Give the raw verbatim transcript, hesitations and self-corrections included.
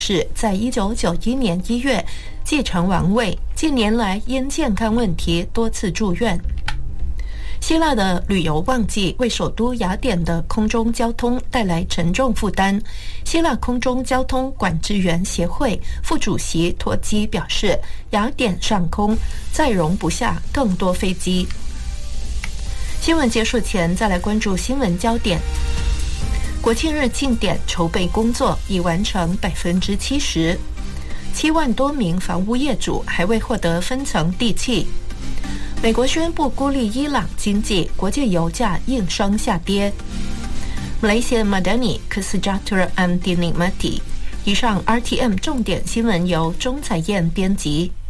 世在一九九一年一月继承王位，近年来因健康问题多次住院。希腊的旅游旺季为首都雅典的空中交通带来沉重负担。希腊空中交通管制员协会副主席托基表示，雅典上空再容不下更多飞机。新闻结束前，再来关注新闻焦点。国庆日庆典筹备工作已完成百分之七十，七万多名房屋业主还未获得分层地契。美国宣布孤立伊朗经济，国际油价应声下跌。Malaysia Madani Kesejahteraan and Dinikmati。以上 R T M 重点新闻由钟彩燕编辑。